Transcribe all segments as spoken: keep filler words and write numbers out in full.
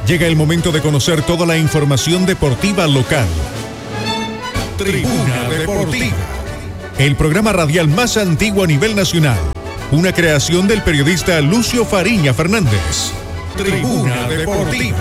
Llega el momento de conocer toda la información deportiva local. Tribuna Deportiva, el programa radial más antiguo a nivel nacional. Una creación del periodista Lucio Fariña Fernández. Tribuna Deportiva.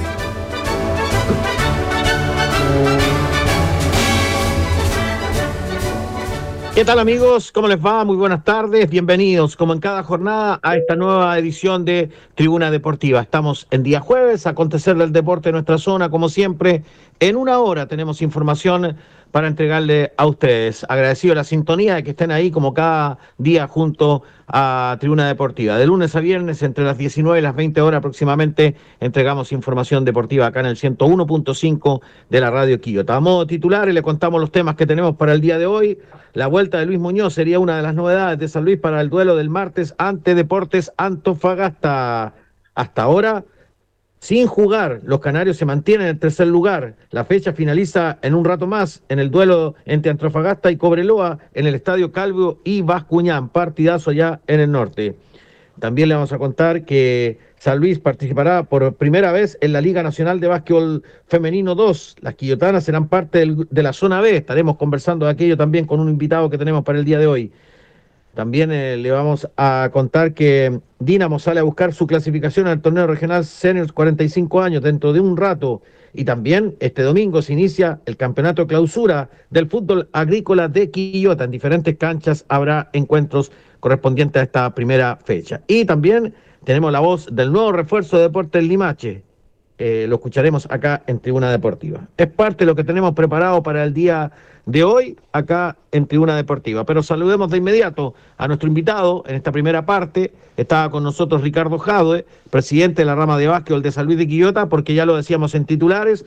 ¿Qué tal, amigos? ¿Cómo les va? Muy buenas tardes. Bienvenidos, como en cada jornada, a esta nueva edición de Tribuna Deportiva. Estamos en día jueves, acontecer del deporte en nuestra zona, como siempre. En una hora tenemos información para entregarle a ustedes. Agradecido la sintonía de que estén ahí como cada día junto a Tribuna Deportiva. De lunes a viernes, entre las diecinueve y las veinte horas aproximadamente, entregamos información deportiva acá en el ciento uno punto cinco de la Radio Quillota. A modo titular, y le contamos los temas que tenemos para el día de hoy. La vuelta de Luis Muñoz sería una de las novedades de San Luis para el duelo del martes ante Deportes Antofagasta. Hasta ahora, sin jugar, los canarios se mantienen en el tercer lugar. La fecha finaliza en un rato más en el duelo entre Antofagasta y Cobreloa en el Estadio Calvo y Bascuñán, partidazo allá en el norte. También le vamos a contar que San Luis participará por primera vez en la Liga Nacional de Básquetbol Femenino dos. Las quillotanas serán parte del, de la zona B. Estaremos conversando de aquello también con un invitado que tenemos para el día de hoy. También eh, le vamos a contar que Dinamo sale a buscar su clasificación al torneo regional Seniors cuarenta y cinco años dentro de un rato. Y también este domingo se inicia el campeonato clausura del fútbol agrícola de Quillota. En diferentes canchas habrá encuentros correspondientes a esta primera fecha. Y también tenemos la voz del nuevo refuerzo de Deportes Limache. Eh, lo escucharemos acá en Tribuna Deportiva. Es parte de lo que tenemos preparado para el día de hoy acá en Tribuna Deportiva. Pero saludemos de inmediato a nuestro invitado en esta primera parte. Estaba con nosotros Ricardo Jadue, presidente de la rama de básquetbol de San Luis de Quillota, porque ya lo decíamos en titulares,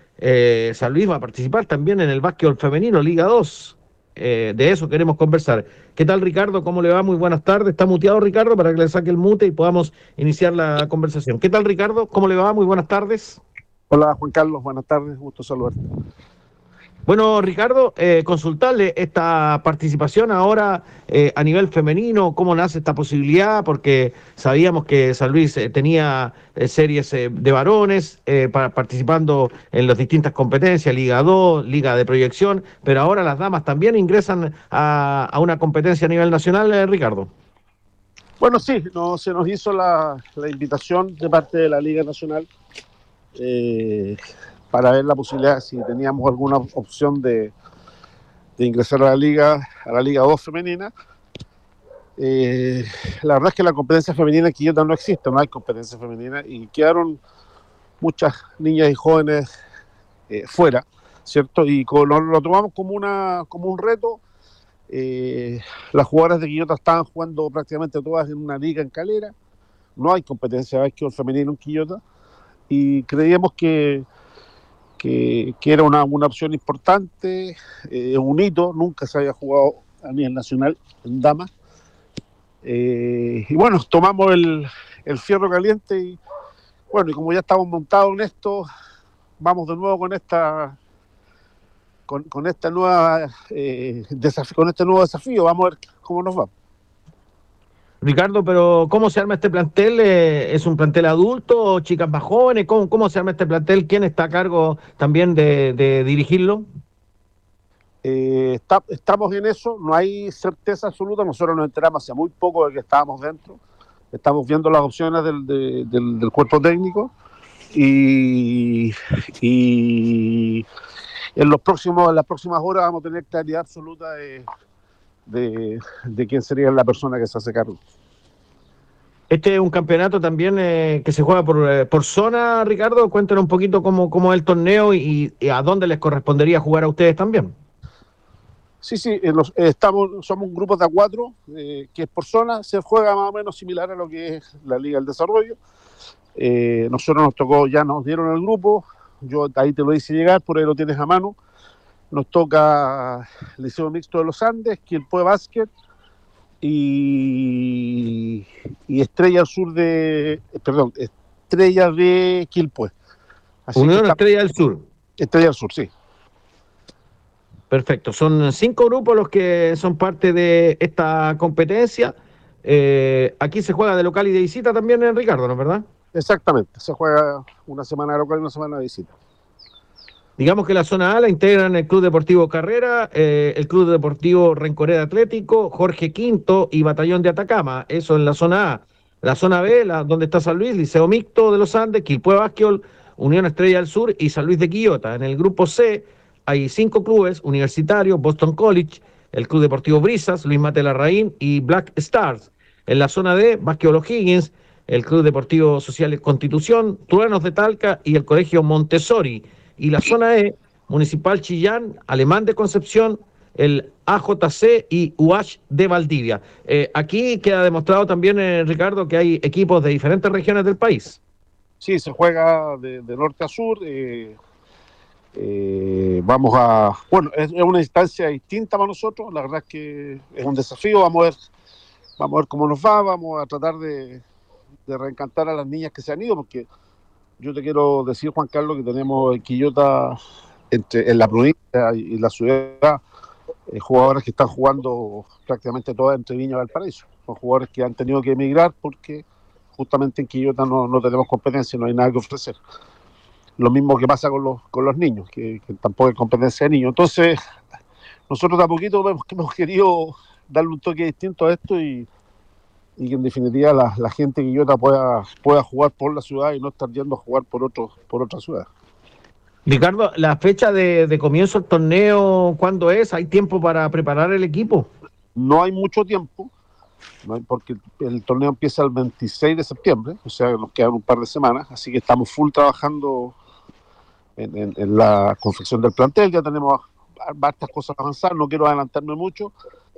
eh, San Luis va a participar también en el básquetbol femenino Liga dos. Eh, de eso queremos conversar. ¿Qué tal, Ricardo? ¿Cómo le va? Muy buenas tardes. ¿Está muteado, Ricardo, para que le saque el mute y podamos iniciar la conversación? ¿Qué tal, Ricardo? ¿Cómo le va? Muy buenas tardes. Hola, Juan Carlos. Buenas tardes. Gusto saludarte. Bueno, Ricardo, eh, consultarle esta participación ahora eh, a nivel femenino, cómo nace esta posibilidad, porque sabíamos que San Luis eh, tenía eh, series eh, de varones eh, para, participando en las distintas competencias, Liga dos, Liga de Proyección, pero ahora las damas también ingresan a, a una competencia a nivel nacional, eh, Ricardo. Bueno, sí, no, se nos hizo la, la invitación de parte de la Liga Nacional eh, para ver la posibilidad, si teníamos alguna opción de, de ingresar a la Liga, a la Liga dos femenina. Eh, la verdad es que la competencia femenina en Quillota no existe, no hay competencia femenina y quedaron muchas niñas y jóvenes eh, fuera, ¿cierto? Y con, lo, lo tomamos como, una, como un reto. Eh, las jugadoras de Quillota estaban jugando prácticamente todas en una liga en Calera, no hay competencia de básquetbol femenino en Quillota y creíamos que Que, que era una, una opción importante, eh, un hito, nunca se había jugado a nivel nacional en damas. Eh, y bueno, tomamos el, el fierro caliente y bueno, y como ya estamos montados en esto, vamos de nuevo con esta con, con esta nueva eh, desafío, con este nuevo desafío, vamos a ver cómo nos va. Ricardo, pero ¿cómo se arma este plantel? ¿Es un plantel adulto o chicas más jóvenes? ¿Cómo, cómo se arma este plantel? ¿Quién está a cargo también de, de dirigirlo? Eh, está, estamos en eso, no hay certeza absoluta, nosotros nos enteramos hace muy poco de que estábamos dentro, estamos viendo las opciones del, de, del, del cuerpo técnico y, y en, los próximos, en las próximas horas vamos a tener claridad absoluta de... De, de quién sería la persona que se hace cargo. Este es un campeonato también eh, que se juega por, eh, por zona, Ricardo. Cuéntanos un poquito cómo, cómo es el torneo y, y a dónde les correspondería jugar a ustedes también. Sí, sí, eh, los, eh, estamos, somos un grupo de A cuatro, eh, que es por zona, se juega más o menos similar a lo que es la Liga del Desarrollo. Eh, nosotros nos tocó, ya nos dieron el grupo, yo ahí te lo hice llegar, por ahí lo tienes a mano. Nos toca Liceo Mixto de los Andes, Quilpué Básquet y, y Estrella del Sur de, perdón, Estrella de Quilpué. Así Unión está, Estrella del Sur. Estrella del Sur, sí. Perfecto, son cinco grupos los que son parte de esta competencia. Eh, aquí se juega de local y de visita también, Ricardo, ¿no es verdad? Exactamente, se juega una semana local y una semana de visita. Digamos que la zona A la integran el Club Deportivo Carrera, eh, el Club Deportivo Rencoreda Atlético, Jorge Quinto y Batallón de Atacama. Eso en la zona A. La zona B, la, donde está San Luis, Liceo Mixto de los Andes, Quilpué Basqueol, Unión Estrella del Sur y San Luis de Quillota. En el grupo C hay cinco clubes: Universitario, Boston College, el Club Deportivo Brisas, Luis Mate Larraín y Black Stars. En la zona D, Basqueol O'Higgins, el Club Deportivo Social Constitución, Truenos de Talca y el Colegio Montessori. Y la zona E, Municipal Chillán, Alemán de Concepción, el A J C y U H de Valdivia. Eh, aquí queda demostrado también, eh, Ricardo, que hay equipos de diferentes regiones del país. Sí, se juega de, de norte a sur. Eh, eh, vamos a... Bueno, es, es una instancia distinta para nosotros. La verdad es que es un desafío. Vamos a ver, vamos a ver cómo nos va. Vamos a tratar de, de reencantar a las niñas que se han ido, porque yo te quiero decir, Juan Carlos, que tenemos en Quillota, entre, en la provincia y la ciudad, eh, jugadores que están jugando prácticamente todas entre Viña y Valparaíso. Son jugadores que han tenido que emigrar porque justamente en Quillota no, no tenemos competencia, no hay nada que ofrecer. Lo mismo que pasa con los, con los niños, que, que tampoco hay competencia de niños. Entonces, nosotros de a poquito hemos, hemos querido darle un toque distinto a esto y y que en definitiva la, la gente de Quillota pueda, pueda jugar por la ciudad y no estar yendo a jugar por otro, por otra ciudad. Ricardo, la fecha de, de comienzo del torneo, ¿cuándo es? ¿Hay tiempo para preparar el equipo? No hay mucho tiempo, no hay, porque el, el torneo empieza el veintiséis de septiembre, o sea, nos quedan un par de semanas, así que estamos full trabajando en, en, en la confección del plantel. Ya tenemos varias cosas avanzadas, no quiero adelantarme mucho.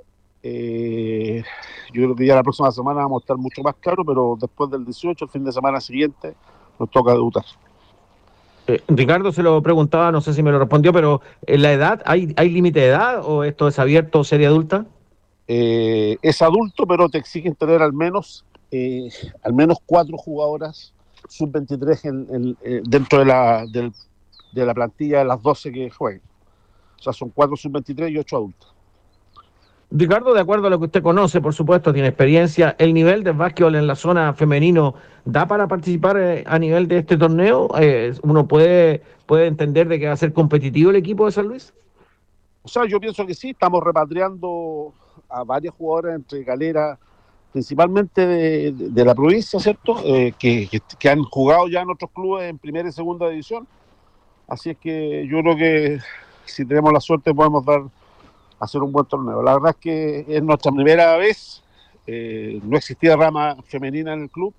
Eh, yo creo que ya la próxima semana vamos a estar mucho más claros, pero después del dieciocho, el fin de semana siguiente, nos toca debutar. Eh, Ricardo se lo preguntaba, no sé si me lo respondió, pero ¿en la edad hay, hay límite de edad o esto es abierto o serie adulta? Eh, es adulto, pero te exigen tener al menos eh, al menos cuatro jugadoras sub veintitrés en, en, eh, dentro de la, del, de la plantilla de las doce que jueguen. O sea, son cuatro sub veintitrés y ocho adultos. Ricardo, de acuerdo a lo que usted conoce, por supuesto, tiene experiencia, ¿el nivel de básquetbol en la zona femenino da para participar eh, a nivel de este torneo? Eh, ¿Uno puede, puede entender de que va a ser competitivo el equipo de San Luis? O sea, yo pienso que sí, estamos repatriando a varios jugadores entre Calera, principalmente de, de, de la provincia, ¿cierto? Eh, que, que, que han jugado ya en otros clubes en primera y segunda división. Así es que yo creo que si tenemos la suerte podemos dar hacer un buen torneo. La verdad es que es nuestra primera vez, eh, no existía rama femenina en el club,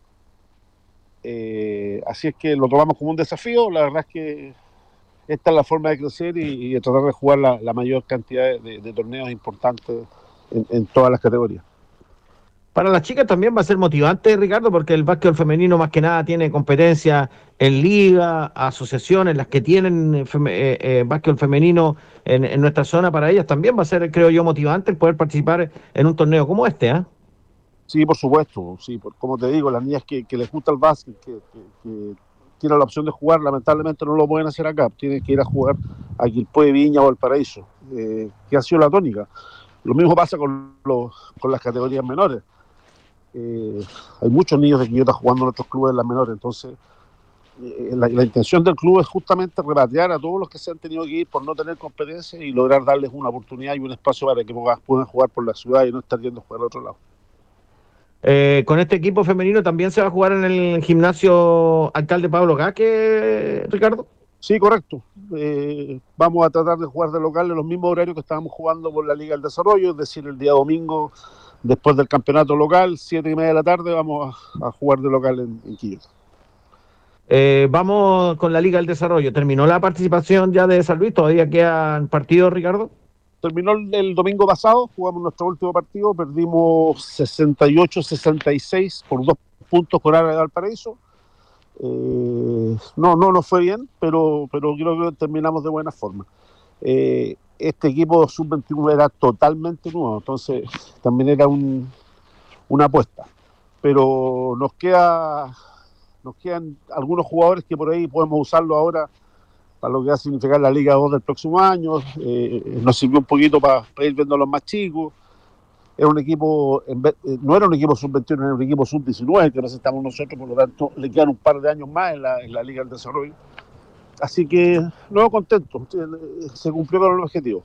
eh, así es que lo tomamos como un desafío. La verdad es que esta es la forma de crecer y, y de tratar de jugar la, la mayor cantidad de, de torneos importantes en, en todas las categorías. Para las chicas también va a ser motivante, Ricardo, porque el básquetbol femenino más que nada tiene competencia en liga, asociaciones, las que tienen eh, eh, básquetbol femenino en, en nuestra zona. Para ellas también va a ser, creo yo, motivante el poder participar en un torneo como este, ¿eh? Sí, por supuesto, sí, por, como te digo, las niñas que, que les gusta el básquet, que, que, que tienen la opción de jugar, lamentablemente no lo pueden hacer acá, tienen que ir a jugar a Quilpué, Viña o Valparaíso, eh, que ha sido la tónica. Lo mismo pasa con, los, con las categorías menores. Eh, hay muchos niños de Quillota jugando en otros clubes en las menores, entonces eh, la, la intención del club es justamente repatriar a todos los que se han tenido que ir por no tener competencia y lograr darles una oportunidad y un espacio para que puedan jugar por la ciudad y no estar yendo a jugar a otro lado. Eh, con este equipo femenino también se va a jugar en el gimnasio Alcalde Pablo Gaque, Ricardo. Sí, correcto. Eh, vamos a tratar de jugar de local en los mismos horarios que estábamos jugando por la Liga del Desarrollo, es decir, el día domingo, después del campeonato local, siete y media de la tarde, vamos a, a jugar de local en, en Quillota. Eh, vamos con la Liga del Desarrollo. ¿Terminó la participación ya de San Luis? ¿Todavía quedan partidos, Ricardo? Terminó el, el domingo pasado, jugamos nuestro último partido, perdimos sesenta y ocho a sesenta y seis por dos puntos con Área de Valparaíso. Eh, no, no nos fue bien, pero, pero creo que terminamos de buena forma. Eh, este equipo sub veintiuno era totalmente nuevo, entonces también era un, una apuesta. Pero nos queda, nos quedan algunos jugadores que por ahí podemos usarlo ahora para lo que va a significar la Liga dos del próximo año. Eh, nos sirvió un poquito para, para ir viendo a los más chicos. era un equipo, en vez, no era un equipo sub veintiuno, era un equipo sub diecinueve que presentamos nosotros, por lo tanto le quedan un par de años más en la, en la Liga del Desarrollo. Así que, no contento, se cumplió con el objetivo.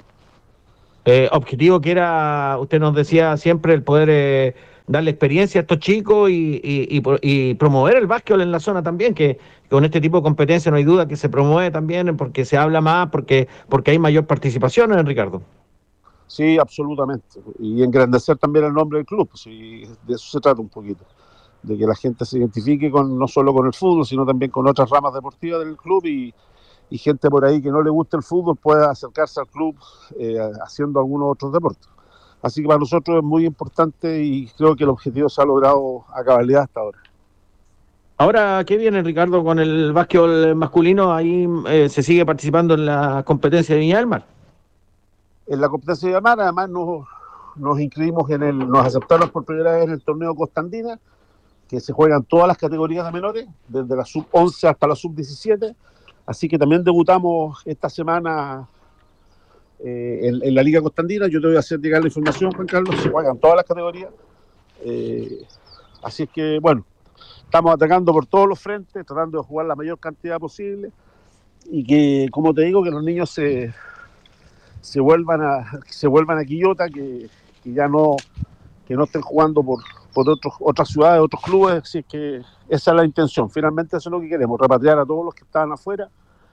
Eh, objetivo que era, usted nos decía siempre, el poder eh, darle experiencia a estos chicos y, y, y, y promover el básquetbol en la zona también, que con este tipo de competencia no hay duda que se promueve también porque se habla más, porque, porque hay mayor participación, ¿eh, Ricardo? Sí, absolutamente. Y engrandecer también el nombre del club, sí, de eso se trata un poquito, de que la gente se identifique con no solo con el fútbol, sino también con otras ramas deportivas del club y, y gente por ahí que no le gusta el fútbol pueda acercarse al club eh, haciendo algunos otros deportes. Así que para nosotros es muy importante y creo que el objetivo se ha logrado a cabalidad hasta ahora. Ahora, ¿qué viene, Ricardo, con el básquetbol masculino? Ahí eh, se sigue participando en la competencia de Viña del Mar. En la competencia de Viña del Mar, además nos, nos inscribimos en el, nos aceptaron por primera vez en el torneo Costa Andina, que se juegan todas las categorías de menores, desde la sub once hasta la sub diecisiete. Así que también debutamos esta semana eh, en, en la Liga Costa Andina. Yo te voy a hacer llegar la información, Juan Carlos, se juegan todas las categorías. Eh, así es que, bueno, estamos atacando por todos los frentes, tratando de jugar la mayor cantidad posible y que, como te digo, que los niños se, se vuelvan a se vuelvan a Quillota, que, que ya no que no estén jugando por, por otros, otras ciudades, otros clubes. Así que esa es la intención. Finalmente eso es lo que queremos, repatriar a todos los que estaban afuera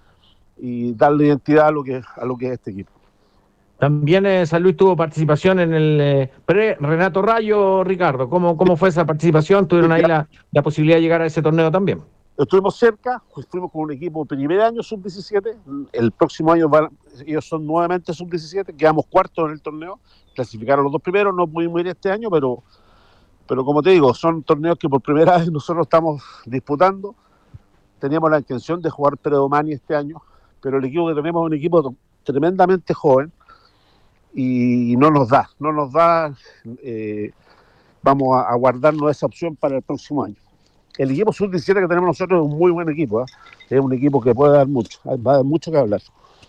y darle identidad a lo que, a lo que es este equipo. También eh, San Luis tuvo participación en el eh, pre-Renato Rayo, Ricardo. ¿Cómo, cómo fue esa participación? ¿Tuvieron ahí la, la posibilidad de llegar a ese torneo también? Estuvimos cerca, fuimos con un equipo primer año sub diecisiete, el próximo año van, ellos son nuevamente sub diecisiete, quedamos cuartos en el torneo, clasificaron los dos primeros, no pudimos ir este año, pero, pero como te digo, son torneos que por primera vez nosotros estamos disputando. Teníamos la intención de jugar Predomani este año, pero el equipo que tenemos es un equipo tremendamente joven y no nos da, no nos da, eh, vamos a, a guardarnos esa opción para el próximo año. El equipo sub diecisiete que tenemos nosotros es un muy buen equipo, ¿eh? Es un equipo que puede dar mucho, va a dar mucho que hablar.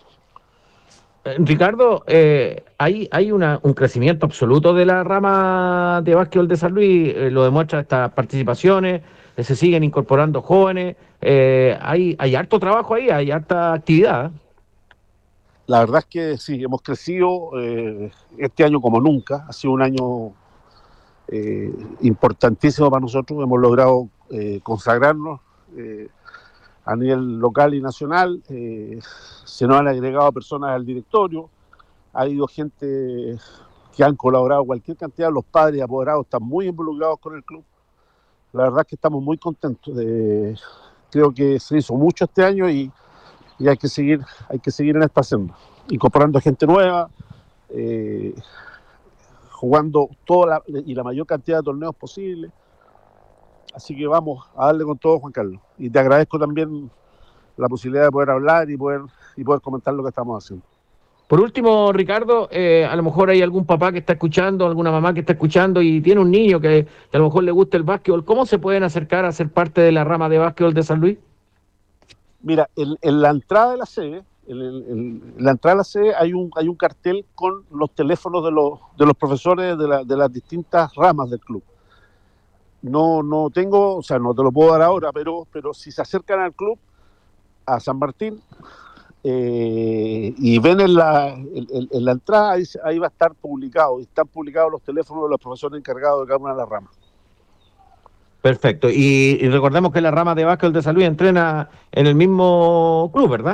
Ricardo, eh, hay, hay una, un crecimiento absoluto de la rama de básquetbol de San Luis, eh, lo demuestran estas participaciones, eh, se siguen incorporando jóvenes, eh, hay, hay harto trabajo ahí, hay harta actividad. ¿eh? La verdad es que sí, hemos crecido eh, este año como nunca, ha sido un año eh, importantísimo para nosotros, hemos logrado eh, consagrarnos eh, a nivel local y nacional, eh, se nos han agregado personas al directorio, ha habido gente que han colaborado cualquier cantidad, los padres y apoderados están muy involucrados con el club. La verdad es que estamos muy contentos, de, creo que se hizo mucho este año y, y hay que seguir hay que seguir en esta senda, incorporando gente nueva, eh, jugando toda la, y la mayor cantidad de torneos posible. Así que vamos a darle con todo, Juan Carlos. Y te agradezco también la posibilidad de poder hablar y poder, y poder comentar lo que estamos haciendo. Por último, Ricardo, eh, a lo mejor hay algún papá que está escuchando, alguna mamá que está escuchando y tiene un niño que, que a lo mejor le gusta el básquetbol. ¿Cómo se pueden acercar a ser parte de la rama de básquetbol de San Luis? Mira, en, en la entrada de la sede, en, en, en la entrada de la sede hay un, hay un cartel con los teléfonos de los, de los profesores de, la, de las distintas ramas del club. No, no tengo, o sea, no te lo puedo dar ahora, pero, pero si se acercan al club, a San Martín, eh, y ven en la, en, en la entrada, ahí, ahí va a estar publicado, y están publicados los teléfonos de los profesores encargados de cada una de las ramas. Perfecto, y, y recordemos que la rama de básquetbol de San Luis entrena en el mismo club, ¿verdad?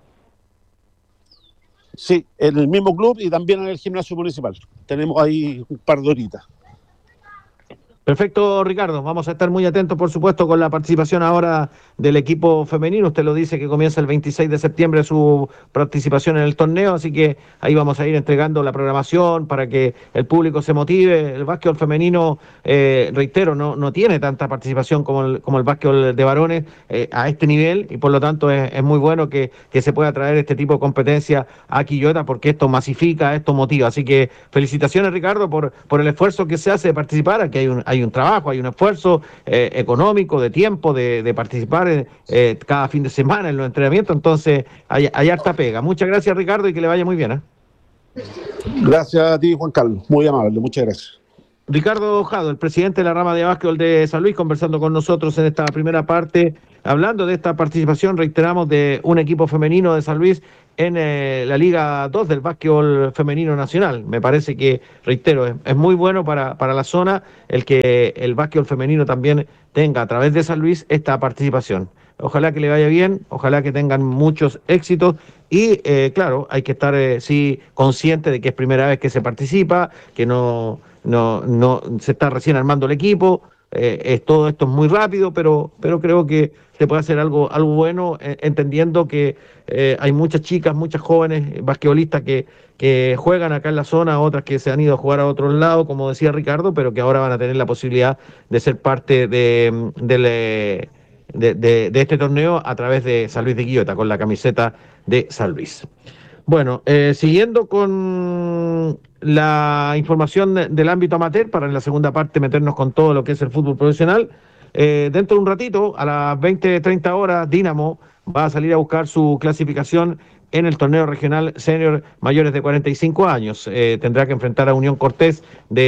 Sí, en el mismo club y también en el gimnasio municipal. Tenemos ahí un par de horitas. Perfecto, Ricardo. Vamos a estar muy atentos, por supuesto, con la participación ahora del equipo femenino. Usted lo dice que comienza el veintiséis de septiembre su participación en el torneo, así que ahí vamos a ir entregando la programación para que el público se motive. El básquetbol femenino, eh, reitero, no, no tiene tanta participación como el, como el básquetbol de varones eh, a este nivel y por lo tanto es, es muy bueno que, que se pueda traer este tipo de competencia a Quillota porque esto masifica, esto motiva. Así que felicitaciones, Ricardo, por, por el esfuerzo que se hace de participar. Aquí hay un Hay un trabajo, hay un esfuerzo eh, económico, de tiempo, de, de participar eh, cada fin de semana en los entrenamientos, entonces hay, hay harta pega. Muchas gracias, Ricardo, y que le vaya muy bien. ¿eh? Gracias a ti, Juan Carlos. Muy amable, muchas gracias. Ricardo Ojado, el presidente de la rama de básquetbol de San Luis, conversando con nosotros en esta primera parte, hablando de esta participación, reiteramos, de un equipo femenino de San Luis en eh, la Liga dos del básquetbol femenino nacional. Me parece que, reitero, es, es muy bueno para, para la zona el que el básquetbol femenino también tenga a través de San Luis esta participación. Ojalá que le vaya bien, ojalá que tengan muchos éxitos y, eh, claro, hay que estar, eh, sí, consciente de que es primera vez que se participa, que no, no, no se está recién armando el equipo, eh, es, todo esto es muy rápido, pero, pero creo que se puede hacer algo, algo bueno, eh, entendiendo que eh, hay muchas chicas, muchas jóvenes basquetbolistas que, que juegan acá en la zona, otras que se han ido a jugar a otros lados, como decía Ricardo, pero que ahora van a tener la posibilidad de ser parte de, del... De, De, de, de este torneo a través de San Luis de Quillota, con la camiseta de San Luis. Bueno, eh, siguiendo con la información de, del ámbito amateur, para en la segunda parte meternos con todo lo que es el fútbol profesional, eh, dentro de un ratito, a las veinte treinta horas, Dinamo va a salir a buscar su clasificación en el torneo regional senior mayores de cuarenta y cinco años. Eh, tendrá que enfrentar a Unión Cortés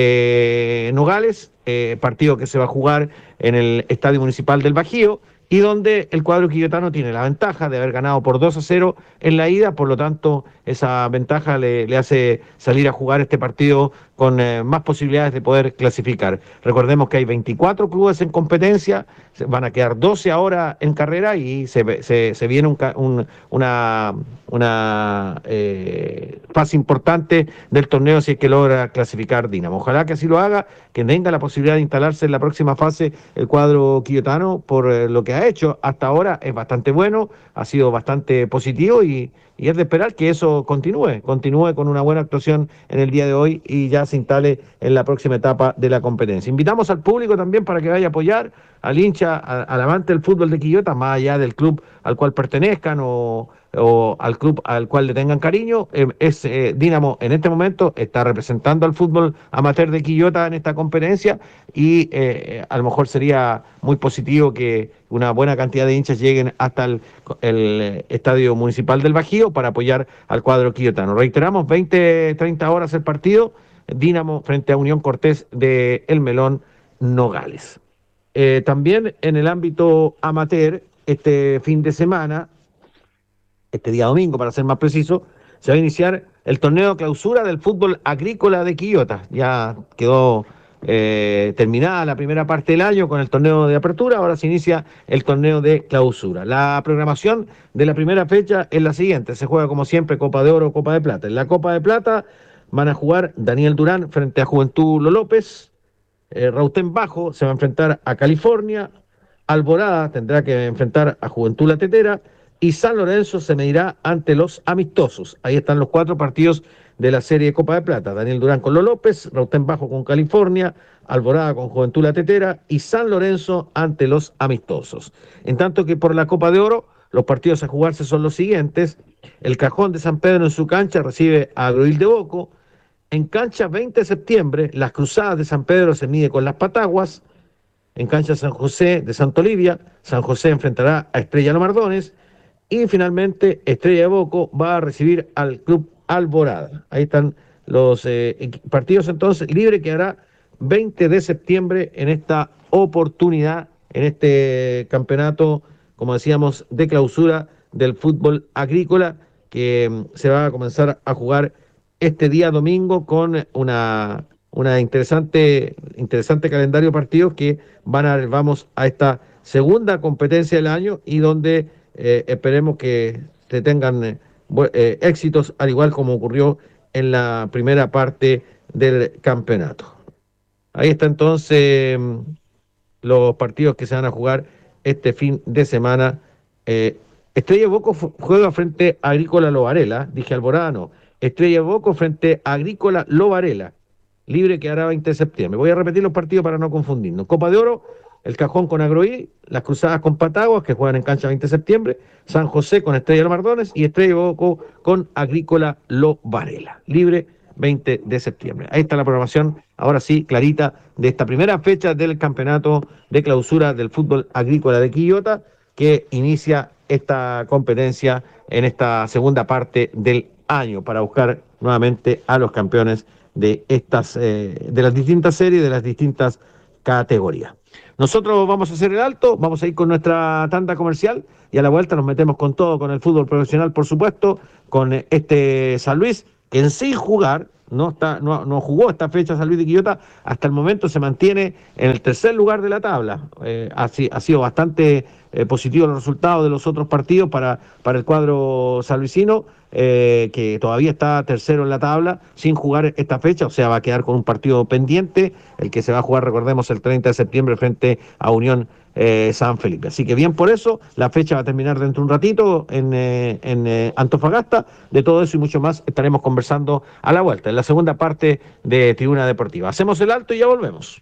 de Nogales, eh, partido que se va a jugar en el Estadio Municipal del Bajío, y donde el cuadro quillotano tiene la ventaja de haber ganado por dos a cero en la ida, por lo tanto esa ventaja le, le hace salir a jugar este partido con eh, más posibilidades de poder clasificar. Recordemos que hay veinticuatro clubes en competencia, van a quedar doce ahora en carrera y se, se, se viene un, un, una, una eh, fase importante del torneo si es que logra clasificar Dinamo. Ojalá que así lo haga, que tenga la posibilidad de instalarse en la próxima fase el cuadro quillotano por eh, lo que ha hecho hasta ahora. Es bastante bueno, ha sido bastante positivo y, y es de esperar que eso continúe, continúe con una buena actuación en el día de hoy y ya se instale en la próxima etapa de la competencia. Invitamos al público también para que vaya a apoyar al hincha, a, al amante del fútbol de Quillota, más allá del club al cual pertenezcan o, o al club al cual le tengan cariño. Eh, es eh, Dinamo en este momento está representando al fútbol amateur de Quillota en esta competencia y eh, a lo mejor sería muy positivo que una buena cantidad de hinchas lleguen hasta el, el Estadio Municipal del Bajío para apoyar al cuadro quillotano. Reiteramos, veinte treinta horas el partido, Dinamo frente a Unión Cortés de El Melón, Nogales. Eh, también en el ámbito amateur, este fin de semana, este día domingo para ser más preciso, se va a iniciar el torneo de clausura del fútbol agrícola de Quillota. Ya quedó eh, terminada la primera parte del año con el torneo de apertura, ahora se inicia el torneo de clausura. La programación de la primera fecha es la siguiente: se juega como siempre Copa de Oro, Copa de Plata. En la Copa de Plata van a jugar Daniel Durán frente a Juventud Lo López, eh, Rautén Bajo se va a enfrentar a California, Alborada tendrá que enfrentar a Juventud La Tetera y San Lorenzo se medirá ante los Amistosos. Ahí están los cuatro partidos de la serie Copa de Plata: Daniel Durán con Lo López, Rautén Bajo con California, Alborada con Juventud La Tetera y San Lorenzo ante los Amistosos. En tanto que por la Copa de Oro, los partidos a jugarse son los siguientes: el Cajón de San Pedro en su cancha recibe a Agroil de Boco. En cancha veinte de septiembre, las Cruzadas de San Pedro se mide con las Pataguas. En cancha San José de Santa Olivia, San José enfrentará a Estrella Lomardones. Y finalmente, Estrella de Boco va a recibir al Club Alborada. Ahí están los eh, partidos entonces. Libre quedará veinte de septiembre en esta oportunidad, en este campeonato, como decíamos, de clausura del fútbol agrícola, que um, se va a comenzar a jugar este día domingo con una, una interesante, interesante calendario de partidos que van a, vamos a esta segunda competencia del año y donde eh, esperemos que se tengan eh, eh, éxitos, al igual como ocurrió en la primera parte del campeonato. Ahí está entonces los partidos que se van a jugar este fin de semana. Eh, Estrella de Boco juega frente a Agrícola Lo Varela, dije Alborada no. Estrella de Boco frente a Agrícola Lo Varela. Libre quedará veinte de septiembre. Voy a repetir los partidos para no confundirnos. Copa de Oro, el Cajón con Agroí, las Cruzadas con Pataguas, que juegan en cancha veinte de septiembre, San José con Estrella Lomardones y Estrella de Boco con Agrícola Lo Varela. Libre veinte de septiembre. Ahí está la programación, ahora sí, clarita, de esta primera fecha del campeonato de clausura del fútbol agrícola de Quillota, que inicia esta competencia en esta segunda parte del año para buscar nuevamente a los campeones de estas eh, de las distintas series, de las distintas categorías. Nosotros vamos a hacer el alto, vamos a ir con nuestra tanda comercial y a la vuelta nos metemos con todo, con el fútbol profesional, por supuesto, con este San Luis, que en sin jugar, no, está, no, no jugó esta fecha San Luis de Quillota, hasta el momento se mantiene en el tercer lugar de la tabla. Eh, ha, ha sido bastante eh, positivo los resultados de los otros partidos para, para el cuadro sanluisino, eh, que todavía está tercero en la tabla, sin jugar esta fecha, o sea, va a quedar con un partido pendiente, el que se va a jugar, recordemos, el treinta de septiembre frente a Unión eh, San Felipe. Así que bien por eso, la fecha va a terminar dentro de un ratito en, eh, en eh, Antofagasta. De todo eso y mucho más estaremos conversando a la vuelta, en la segunda parte de Tribuna Deportiva. Hacemos el alto y ya volvemos.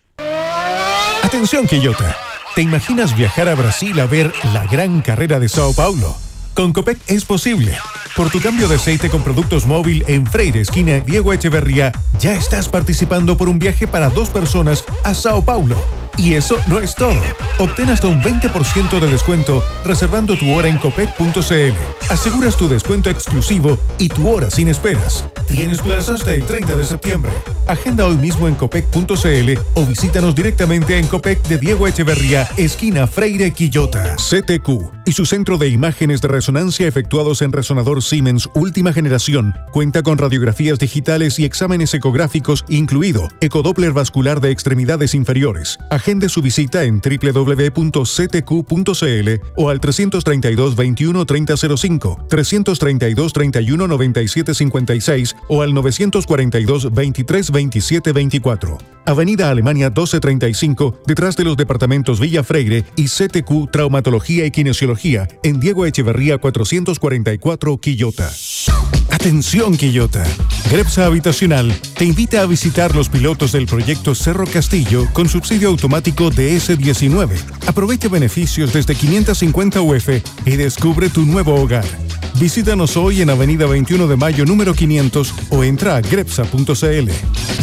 Atención, Quillota. ¿Te imaginas viajar a Brasil a ver la gran carrera de Sao Paulo? Con Copec es posible. Por tu cambio de aceite con productos móvil en Freire, esquina Diego Echeverría, ya estás participando por un viaje para dos personas a Sao Paulo. Y eso no es todo. Obtén hasta un veinte por ciento de descuento reservando tu hora en copec punto c l. Aseguras tu descuento exclusivo y tu hora sin esperas. Tienes plazo hasta el treinta de septiembre. Agenda hoy mismo en copec punto c l o visítanos directamente en Copec de Diego Echeverría, esquina Freire Quillota. C T Q y su centro de imágenes de resonancia efectuados en resonador Siemens última generación cuenta con radiografías digitales y exámenes ecográficos, incluido ecodoppler vascular de extremidades inferiores. Agende su visita en doble u doble u doble u punto c t q punto c l o al trescientos treinta y dos, veintiuno, treinta cero cinco, trescientos treinta y dos, treinta y uno, noventa y siete cincuenta y seis o al novecientos cuarenta y dos, veintitrés, veintisiete veinticuatro. Avenida Alemania doce treinta y cinco, detrás de los departamentos Villa Freire y C T Q Traumatología y Kinesiología, en Diego Echeverría cuatrocientos cuarenta y cuatro, Quillota. Atención, Quillota. Grepsa Habitacional te invita a visitar los pilotos del proyecto Cerro Castillo con subsidio automático de ese diecinueve. Aprovecha beneficios desde quinientos cincuenta U F y descubre tu nuevo hogar. Visítanos hoy en Avenida veintiuno de Mayo número quinientos o entra a grepsa punto c l.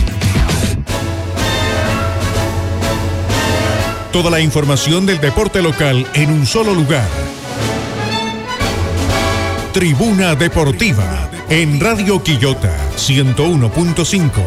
Toda la información del deporte local en un solo lugar. Tribuna Deportiva en Radio Quillota ciento uno punto cinco.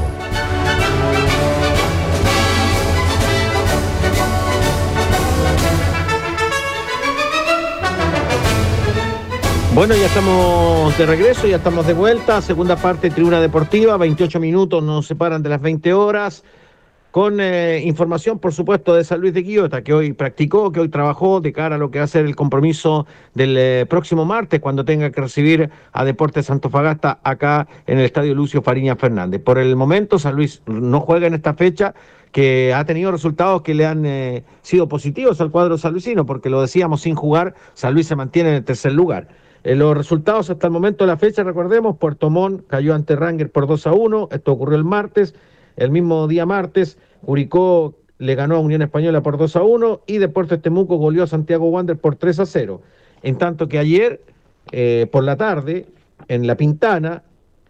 Bueno, ya estamos de regreso, ya estamos de vuelta. Segunda parte de Tribuna Deportiva, veintiocho minutos nos separan de las veinte horas. Con eh, información, por supuesto, de San Luis de Quillota, que hoy practicó, que hoy trabajó de cara a lo que va a ser el compromiso del eh, próximo martes, cuando tenga que recibir a Deportes Antofagasta acá en el Estadio Lucio Fariña Fernández. Por el momento, San Luis no juega en esta fecha, que ha tenido resultados que le han eh, sido positivos al cuadro sanluisino, porque lo decíamos, sin jugar, San Luis se mantiene en el tercer lugar. Eh, los resultados hasta el momento de la fecha, recordemos, Puerto Montt cayó ante Ranger por dos a uno, esto ocurrió el martes. El mismo día martes, Curicó le ganó a Unión Española por dos a uno y Deportes Temuco goleó a Santiago Wander por tres a cero. En tanto que ayer, eh, por la tarde, en La Pintana,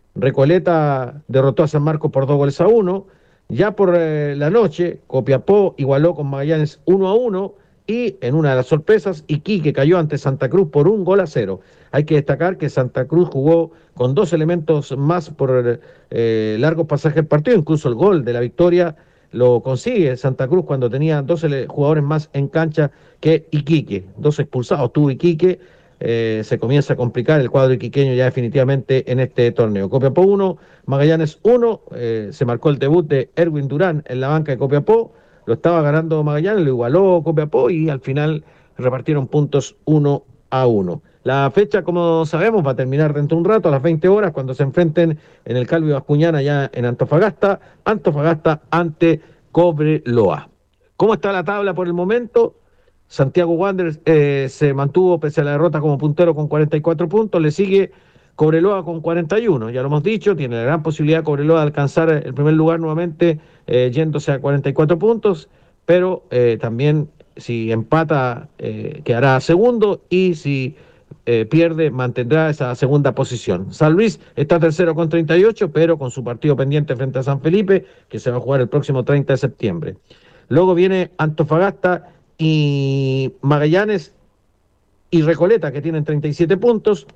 Recoleta derrotó a San Marcos por dos goles a uno. Ya por eh, la noche, Copiapó igualó con Magallanes uno a uno. Y en una de las sorpresas, Iquique cayó ante Santa Cruz por un gol a cero. Hay que destacar que Santa Cruz jugó con dos elementos más por eh, largos pasajes del partido, incluso el gol de la victoria lo consigue Santa Cruz cuando tenía dos jugadores más en cancha que Iquique. Dos expulsados tuvo Iquique, eh, se comienza a complicar el cuadro iquiqueño ya definitivamente en este torneo. Copiapó uno, Magallanes uno, eh, se marcó el debut de Erwin Durán en la banca de Copiapó. Lo estaba ganando Magallanes, lo igualó Copiapó y al final repartieron puntos uno a uno. La fecha, como sabemos, va a terminar dentro de un rato, a las veinte horas, cuando se enfrenten en el Calvi Bascuñán, allá en Antofagasta, Antofagasta ante Cobreloa. ¿Cómo está la tabla por el momento? Santiago Wanderers eh, se mantuvo, pese a la derrota, como puntero con cuarenta y cuatro puntos, le sigue Cobreloa con cuarenta y uno, ya lo hemos dicho, tiene la gran posibilidad Cobreloa de alcanzar el primer lugar nuevamente, eh, yéndose a cuarenta y cuatro puntos, pero eh, también si empata eh, quedará segundo y si eh, pierde mantendrá esa segunda posición. San Luis está tercero con treinta y ocho, pero con su partido pendiente frente a San Felipe, que se va a jugar el próximo treinta de septiembre. Luego viene Antofagasta y Magallanes y Recoleta, que tienen treinta y siete puntos.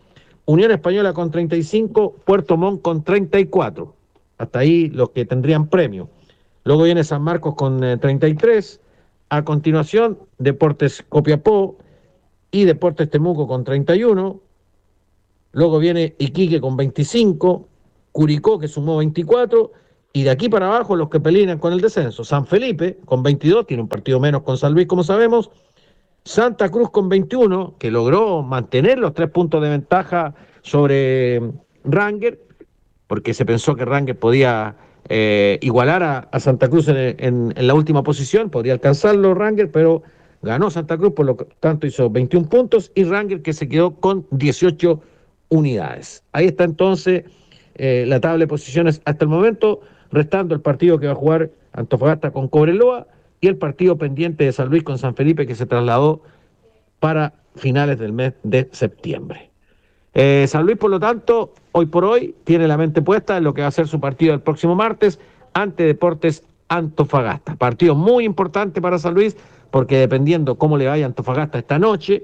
Unión Española con treinta y cinco, Puerto Montt con treinta y cuatro. Hasta ahí los que tendrían premio. Luego viene San Marcos con eh, treinta y tres. A continuación, Deportes Copiapó y Deportes Temuco con treinta y uno. Luego viene Iquique con veinticinco, Curicó que sumó veinticuatro, y de aquí para abajo los que pelean con el descenso. San Felipe con veintidós, tiene un partido menos con San Luis como sabemos. Santa Cruz con veintiuno, que logró mantener los tres puntos de ventaja sobre Rangers, porque se pensó que Rangers podía eh, igualar a, a Santa Cruz en, en, en la última posición, podría alcanzarlo Rangers, pero ganó Santa Cruz, por lo tanto hizo veintiún puntos, y Rangers que se quedó con dieciocho unidades. Ahí está entonces eh, la tabla de posiciones hasta el momento, restando el partido que va a jugar Antofagasta con Cobreloa y el partido pendiente de San Luis con San Felipe, que se trasladó para finales del mes de septiembre. Eh, San Luis, por lo tanto, hoy por hoy tiene la mente puesta en lo que va a ser su partido el próximo martes ante Deportes Antofagasta. Partido muy importante para San Luis, porque dependiendo cómo le vaya a Antofagasta esta noche,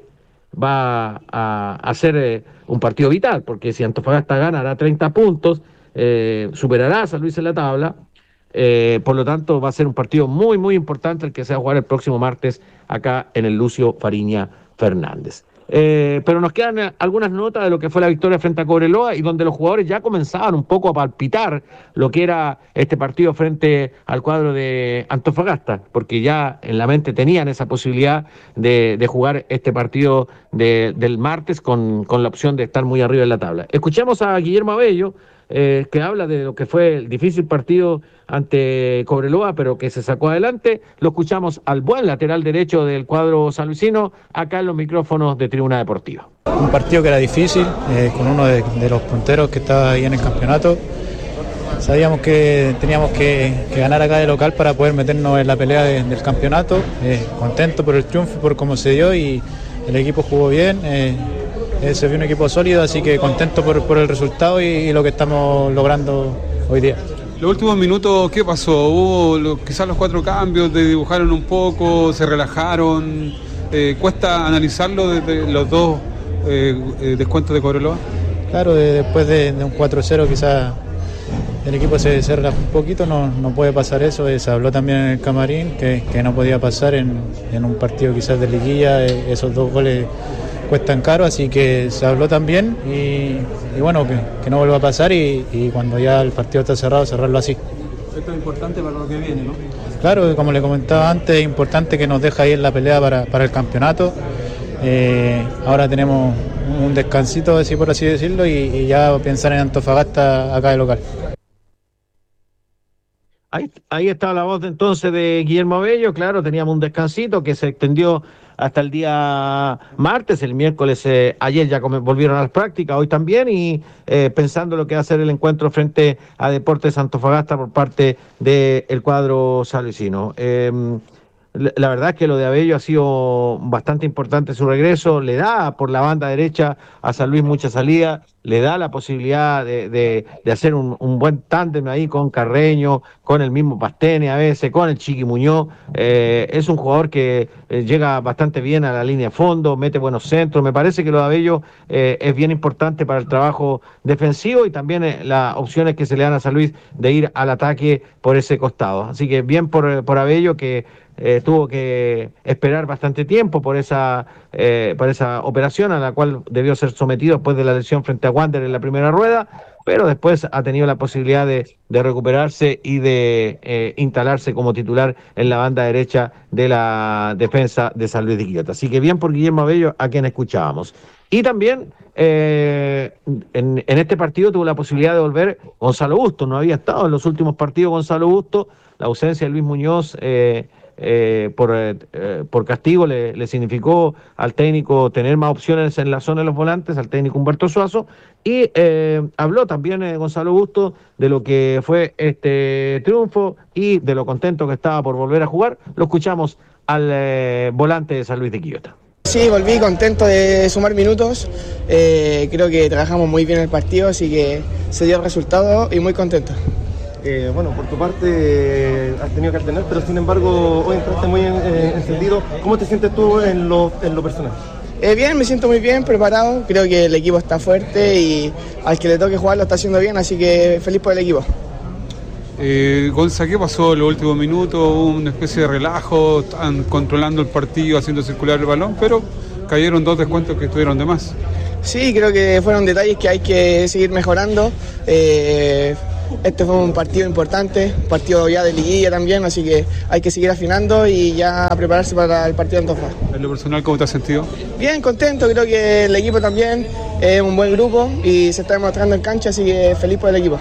va a, a ser eh, un partido vital, porque si Antofagasta gana, hará treinta puntos, eh, superará a San Luis en la tabla. Eh, por lo tanto, va a ser un partido muy, muy importante el que se va a jugar el próximo martes acá en el Lucio Fariña Fernández. Eh, pero nos quedan algunas notas de lo que fue la victoria frente a Cobreloa, y donde los jugadores ya comenzaban un poco a palpitar lo que era este partido frente al cuadro de Antofagasta, porque ya en la mente tenían esa posibilidad de, de jugar este partido de, del martes con, con la opción de estar muy arriba en la tabla. Escuchemos a Guillermo Abello, Eh, que habla de lo que fue el difícil partido ante Cobreloa, pero que se sacó adelante. Lo escuchamos al buen lateral derecho del cuadro sanluisino, acá en los micrófonos de Tribuna Deportiva. Un partido que era difícil, eh, con uno de, de los punteros que estaba ahí en el campeonato. Sabíamos que teníamos que, que ganar acá de local para poder meternos en la pelea de, del campeonato. Eh, contento por el triunfo, por cómo se dio, y el equipo jugó bien. Eh, Eh, se vio un equipo sólido, así que contento por, por el resultado y, y lo que estamos logrando hoy día. Los últimos minutos, ¿qué pasó? Hubo lo, quizás los cuatro cambios, te dibujaron un poco, se relajaron. Eh, ¿Cuesta analizarlo desde los dos eh, eh, descuentos de Cobreloa? Claro, de, después de, de un cuatro cero quizás el equipo se, se relajó un poquito, no, no puede pasar eso. Eh, se habló también en el camarín que, que no podía pasar en, en un partido quizás de liguilla, eh, esos dos goles cuestan caro, así que se habló también y, y bueno, que, que no vuelva a pasar y, y cuando ya el partido está cerrado, cerrarlo así. Esto es importante para lo que viene, ¿no? Claro, como le comentaba antes, es importante que nos deja ahí en la pelea para, para el campeonato. Eh, ahora tenemos un descansito, así por así decirlo, y, y ya pensar en Antofagasta acá de local. Ahí, ahí está la voz de, entonces de Guillermo Abello. Claro, teníamos un descansito que se extendió hasta el día martes, el miércoles, eh, ayer ya volvieron a las prácticas, hoy también, y eh, pensando lo que va a ser el encuentro frente a Deportes Antofagasta por parte del cuadro salesino. Eh, La verdad es que lo de Abello ha sido bastante importante su regreso, le da por la banda derecha a San Luis mucha salida, le da la posibilidad de, de, de hacer un, un buen tándem ahí con Carreño, con el mismo Pastene a veces, con el Chiqui Muñoz. Eh, es un jugador que eh, llega bastante bien a la línea de fondo, mete buenos centros. Me parece que lo de Abello eh, es bien importante para el trabajo defensivo y también eh, las opciones que se le dan a San Luis de ir al ataque por ese costado. Así que bien por, por Abello, que Eh, tuvo que esperar bastante tiempo por esa, eh, por esa operación a la cual debió ser sometido después de la lesión frente a Wander en la primera rueda, pero después ha tenido la posibilidad de, de recuperarse y de eh, instalarse como titular en la banda derecha de la defensa de San Luis de Quillota. Así que bien por Guillermo Abello, a quien escuchábamos. Y también eh, en, en este partido tuvo la posibilidad de volver Gonzalo Bustos, no había estado en los últimos partidos Gonzalo Bustos, la ausencia de Luis Muñoz eh, Eh, por, eh, por castigo le, le significó al técnico tener más opciones en la zona de los volantes, al técnico Humberto Suazo, y eh, habló también eh, Gonzalo Bustos de lo que fue este triunfo y de lo contento que estaba por volver a jugar. Lo escuchamos al eh, volante de San Luis de Quillota. Sí, volví contento de sumar minutos, eh, creo que trabajamos muy bien el partido, así que se dio el resultado y muy contento. Eh, bueno, por tu parte eh, has tenido que alternar, pero sin embargo hoy entraste muy en, eh, encendido. ¿Cómo te sientes tú en lo, en lo personal? Eh, bien, me siento muy bien, preparado. Creo que el equipo está fuerte y al que le toque jugar lo está haciendo bien, así que feliz por el equipo. Eh, Gonza, ¿qué pasó en los últimos minutos? Hubo una especie de relajo, estaban controlando el partido, haciendo circular el balón, pero cayeron dos descuentos que estuvieron de más. Sí, creo que fueron detalles que hay que seguir mejorando. Eh, este fue un partido importante, un partido ya de liguilla también, así que hay que seguir afinando y ya prepararse para el partido de Antofagasta. En lo personal, ¿cómo te has sentido? Bien, contento, creo que el equipo también es un buen grupo y se está demostrando en cancha, así que feliz por el equipo.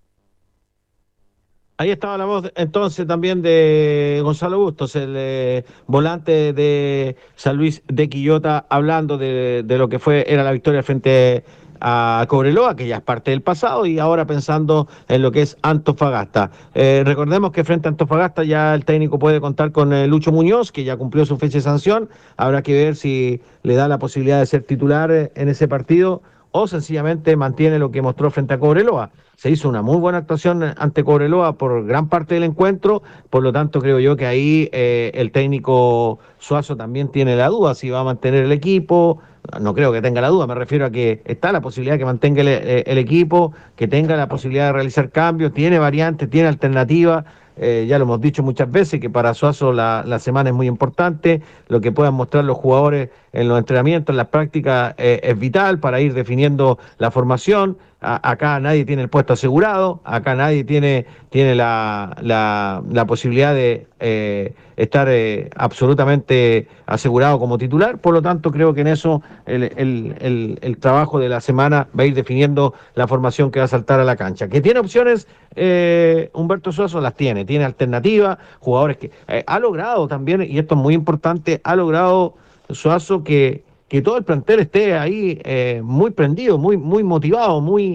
Ahí estaba la voz entonces también de Gonzalo Bustos, el eh, volante de San Luis de Quillota, hablando de, de lo que fue era la victoria frente a Cobreloa, que ya es parte del pasado, y ahora pensando en lo que es Antofagasta. Eh, recordemos que frente a Antofagasta ya el técnico puede contar con eh, Lucho Muñoz, que ya cumplió su fecha de sanción. Habrá que ver si le da la posibilidad de ser titular eh, en ese partido o sencillamente mantiene lo que mostró frente a Cobreloa. Se hizo una muy buena actuación ante Cobreloa por gran parte del encuentro, por lo tanto creo yo que ahí eh, el técnico Suazo también tiene la duda si va a mantener el equipo. No creo que tenga la duda, me refiero a que está la posibilidad que mantenga el, el equipo, que tenga la posibilidad de realizar cambios, tiene variantes, tiene alternativas. Eh, ya lo hemos dicho muchas veces que para Suazo la, la semana es muy importante, lo que puedan mostrar los jugadores en los entrenamientos, en las prácticas eh, es vital para ir definiendo la formación. A, acá nadie tiene el puesto asegurado, acá nadie tiene, tiene la, la, la posibilidad de eh, estar eh, absolutamente asegurado como titular, por lo tanto creo que en eso el, el, el, el trabajo de la semana va a ir definiendo la formación que va a saltar a la cancha. Que tiene opciones, eh, Humberto Suazo las tiene, tiene alternativas, jugadores que eh, ha logrado también, y esto es muy importante, ha logrado Suazo que, que todo el plantel esté ahí eh, muy prendido, muy, muy motivado, muy,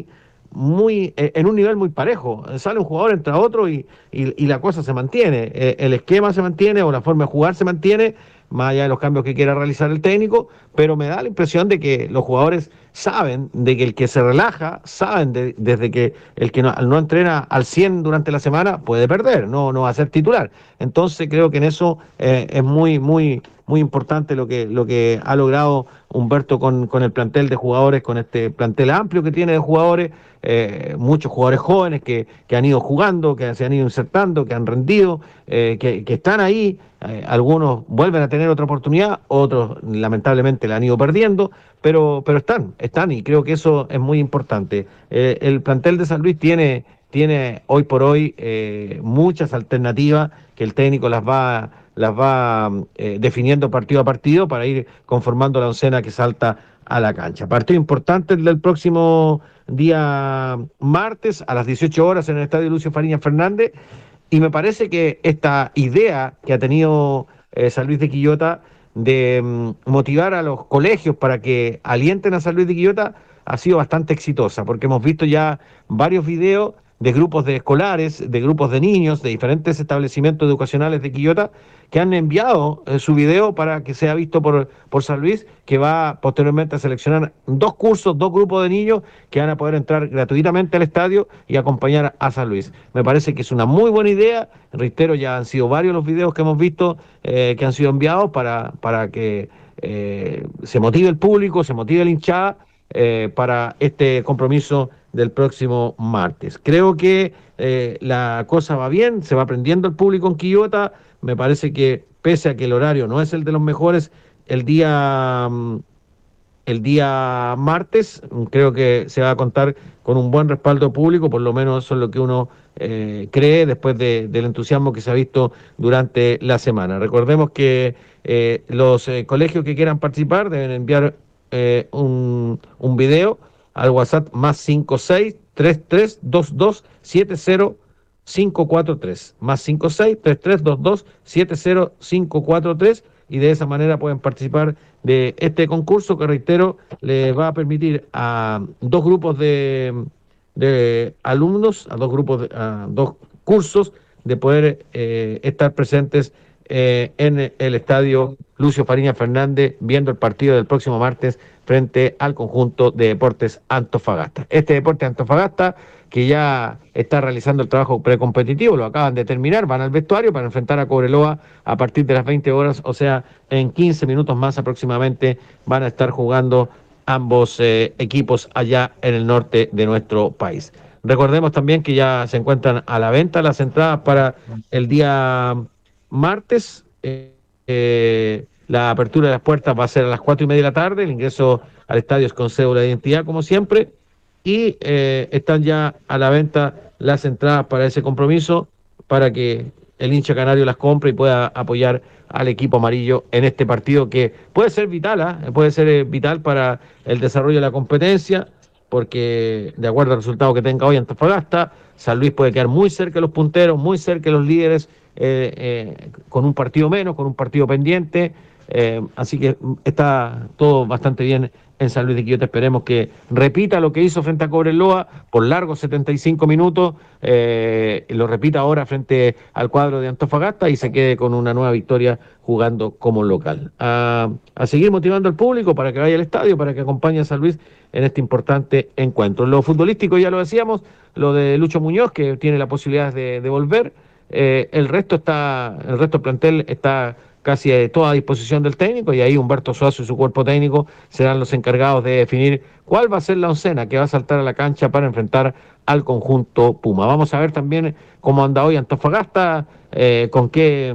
muy eh, en un nivel muy parejo. Sale un jugador, entra otro y, y, y la cosa se mantiene. Eh, el esquema se mantiene o la forma de jugar se mantiene, más allá de los cambios que quiera realizar el técnico, pero me da la impresión de que los jugadores saben de que el que se relaja, saben de, desde que el que no, no entrena al cien durante la semana puede perder, no, no va a ser titular. Entonces creo que en eso eh, es muy, muy, muy importante lo que, lo que ha logrado Humberto con, con el plantel de jugadores, con este plantel amplio que tiene de jugadores, eh, muchos jugadores jóvenes que, que han ido jugando, que se han ido insertando, que han rendido, eh, que, que están ahí. Eh, algunos vuelven a tener otra oportunidad, otros lamentablemente la han ido perdiendo, pero, pero están, están y creo que eso es muy importante. Eh, el plantel de San Luis tiene, tiene hoy por hoy eh, muchas alternativas que el técnico las va, las va eh, definiendo partido a partido para ir conformando la oncena que salta a la cancha. Partido importante el del próximo día martes a las dieciocho horas en el estadio Lucio Fariñas Fernández. Y me parece que esta idea que ha tenido eh, San Luis de Quillota de mm, motivar a los colegios para que alienten a San Luis de Quillota ha sido bastante exitosa, porque hemos visto ya varios videos de grupos de escolares, de grupos de niños, de diferentes establecimientos educacionales de Quillota, que han enviado eh, su video para que sea visto por, por San Luis, que va posteriormente a seleccionar dos cursos, dos grupos de niños que van a poder entrar gratuitamente al estadio y acompañar a San Luis. Me parece que es una muy buena idea, reitero, ya han sido varios los videos que hemos visto eh, que han sido enviados para, para que eh, se motive el público, se motive la hinchada eh, para este compromiso del próximo martes. Creo que eh, la cosa va bien, se va aprendiendo el público en Quillota. Me parece que pese a que el horario no es el de los mejores, el día el día martes creo que se va a contar con un buen respaldo público, por lo menos eso es lo que uno eh, cree después de, del entusiasmo que se ha visto durante la semana. Recordemos que eh, los eh, colegios que quieran participar deben enviar eh, un, un video al WhatsApp más cinco seis tres tres dos dos siete cero cinco cuatro tres, más cinco seis tres tres dos dos siete cero cinco cuatro tres, y de esa manera pueden participar de este concurso que, reitero, le va a permitir a dos grupos de, de alumnos, a dos grupos, de, a dos cursos de poder eh, estar presentes eh, en el estadio Lucio Fariña Fernández, viendo el partido del próximo martes frente al conjunto de Deportes Antofagasta. Este Deportes Antofagasta, que ya está realizando el trabajo precompetitivo, lo acaban de terminar, van al vestuario para enfrentar a Cobreloa a partir de las veinte horas, o sea, en quince minutos más aproximadamente van a estar jugando ambos eh, equipos allá en el norte de nuestro país. Recordemos también que ya se encuentran a la venta las entradas para el día martes. Eh, eh, la apertura de las puertas va a ser a las cuatro y media de la tarde, el ingreso al estadio es con cédula de identidad, como siempre, y eh, están ya a la venta las entradas para ese compromiso, para que el hincha canario las compre y pueda apoyar al equipo amarillo en este partido que puede ser vital, ¿eh? puede ser eh, vital para el desarrollo de la competencia, porque de acuerdo al resultado que tenga hoy Antofagasta, San Luis puede quedar muy cerca de los punteros, muy cerca de los líderes, eh, eh, con un partido menos, con un partido pendiente, eh, así que está todo bastante bien en San Luis de Quillota. Esperemos que repita lo que hizo frente a Cobreloa por largos setenta y cinco minutos, eh, lo repita ahora frente al cuadro de Antofagasta y se quede con una nueva victoria jugando como local. A, a seguir motivando al público para que vaya al estadio, para que acompañe a San Luis en este importante encuentro. Lo futbolístico ya lo decíamos, lo de Lucho Muñoz, que tiene la posibilidad de, de volver, eh, el resto está, el resto del plantel está casi a toda disposición del técnico, y ahí Humberto Suazo y su cuerpo técnico serán los encargados de definir cuál va a ser la oncena que va a saltar a la cancha para enfrentar al conjunto Puma. Vamos a ver también cómo anda hoy Antofagasta, eh, con qué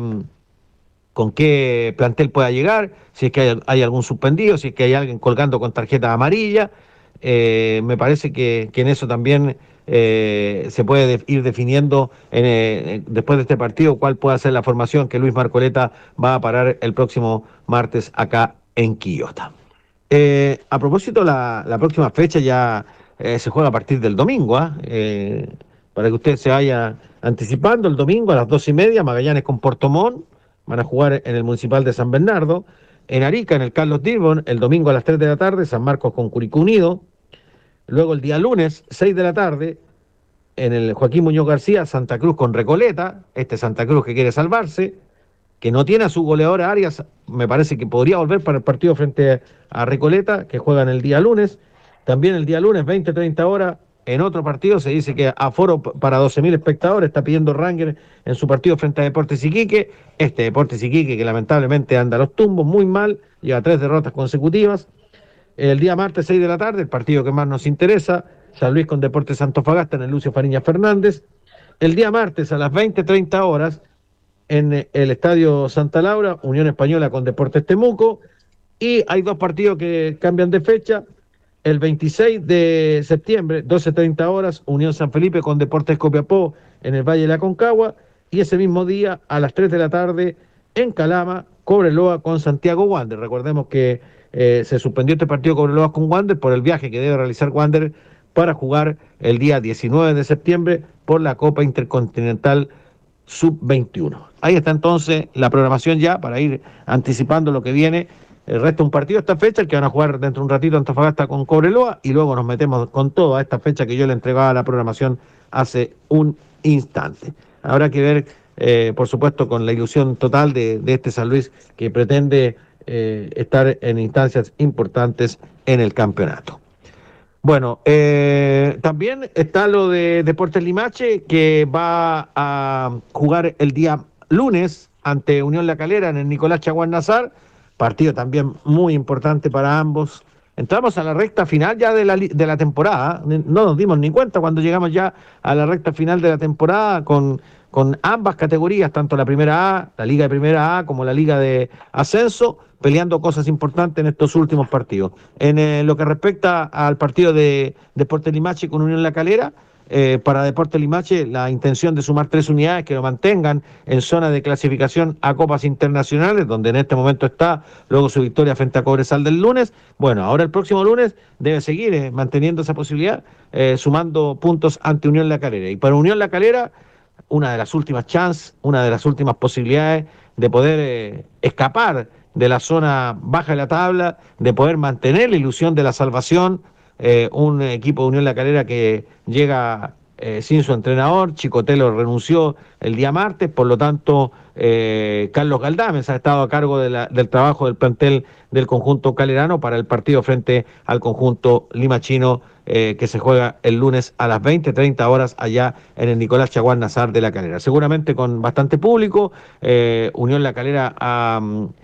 con qué plantel pueda llegar, si es que hay, hay algún suspendido, si es que hay alguien colgando con tarjeta amarilla. Eh, me parece que, que en eso también eh, se puede de, ir definiendo en, eh, después de este partido cuál puede ser la formación que Luis Marcoleta va a parar el próximo martes acá en Quillota. Eh, a propósito, la, la próxima fecha ya eh, se juega a partir del domingo, ¿eh? Eh, para que usted se vaya anticipando. El domingo a las dos y media, Magallanes con Puerto Montt, van a jugar en el Municipal de San Bernardo. En Arica, en el Carlos Dirbon, el domingo a las tres de la tarde, San Marcos con Curicó Unido. Luego el día lunes, seis de la tarde, en el Joaquín Muñoz García, Santa Cruz con Recoleta, este Santa Cruz que quiere salvarse, que no tiene a su goleador Arias, me parece que podría volver para el partido frente a Recoleta, que juegan el día lunes. También el día lunes, veinte treinta horas, en otro partido se dice que aforo para doce mil espectadores, está pidiendo Ranger en su partido frente a Deportes Iquique, este Deportes Iquique que lamentablemente anda a los tumbos muy mal, lleva tres derrotas consecutivas. El día martes, seis de la tarde, el partido que más nos interesa, San Luis con Deportes Antofagasta en el Lucio Fariña Fernández. El día martes a las veinte treinta horas, en el Estadio Santa Laura, Unión Española con Deportes Temuco. Y hay dos partidos que cambian de fecha. El veintiséis de septiembre, doce treinta horas, Unión San Felipe con Deportes Copiapó en el Valle de la Concagua. Y ese mismo día, a las tres de la tarde, en Calama, Cobreloa con Santiago Wander. Recordemos que eh, se suspendió este partido Cobreloa con Wander por el viaje que debe realizar Wander para jugar el día diecinueve de septiembre por la Copa Intercontinental sub veintiuno. Ahí está entonces la programación ya para ir anticipando lo que viene. El resto un partido esta fecha, el que van a jugar dentro de un ratito Antofagasta con Cobreloa, y luego nos metemos con toda esta fecha que yo le entregaba la programación hace un instante. Habrá que ver, eh, por supuesto, con la ilusión total de, de este San Luis que pretende eh, estar en instancias importantes en el campeonato. Bueno, eh, también está lo de Deportes Limache, que va a jugar el día lunes ante Unión La Calera en el Nicolás Chaguán Nazar, partido también muy importante para ambos. Entramos a la recta final ya de la, de la temporada, no nos dimos ni cuenta cuando llegamos ya a la recta final de la temporada con, con ambas categorías, tanto la primera A, la Liga de Primera A, como la Liga de Ascenso, peleando cosas importantes en estos últimos partidos. En eh, lo que respecta al partido de Deportes Limache con Unión La Calera, eh, para Deportes Limache la intención de sumar tres unidades que lo mantengan en zona de clasificación a copas internacionales, donde en este momento está, luego su victoria frente a Cobresal del lunes. Bueno, ahora el próximo lunes debe seguir eh, manteniendo esa posibilidad, eh, sumando puntos ante Unión La Calera. Y para Unión La Calera, una de las últimas chances, una de las últimas posibilidades de poder eh, escapar de la zona baja de la tabla, de poder mantener la ilusión de la salvación. Eh, un equipo de Unión La Calera que llega eh, sin su entrenador, Chicotelo renunció el día martes, por lo tanto eh, Carlos Galdames ha estado a cargo de la, del trabajo del plantel del conjunto calerano para el partido frente al conjunto limachino, eh, que se juega el lunes a las veinte treinta horas allá en el Nicolás Chaguán Nazar de La Calera. Seguramente con bastante público. eh, Unión La Calera ha,